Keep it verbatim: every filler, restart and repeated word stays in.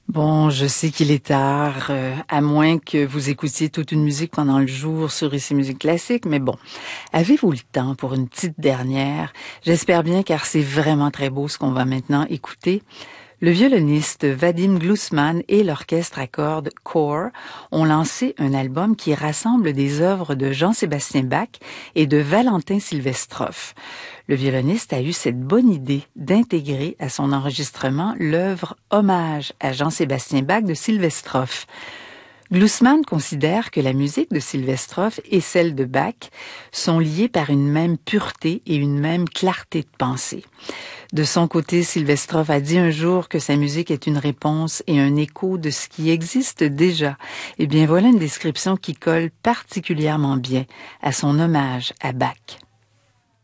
Bon, je sais qu'il est tard, euh, à moins que vous écoutiez toute une musique pendant le jour sur Ici Musique Classique, mais bon, avez-vous le temps pour une petite dernière? J'espère bien car c'est vraiment très beau ce qu'on va maintenant écouter. Le violoniste Vadim Glusman et l'orchestre à cordes Core ont lancé un album qui rassemble des œuvres de Jean-Sébastien Bach et de Valentin Silvestrov. Le violoniste a eu cette bonne idée d'intégrer à son enregistrement l'œuvre Hommage à Jean-Sébastien Bach de Silvestrov. Glusman considère que la musique de Silvestrov et celle de Bach sont liées par une même pureté et une même clarté de pensée. De son côté, Silvestrov a dit un jour que sa musique est une réponse et un écho de ce qui existe déjà. Eh bien, voilà une description qui colle particulièrement bien à son hommage à Bach.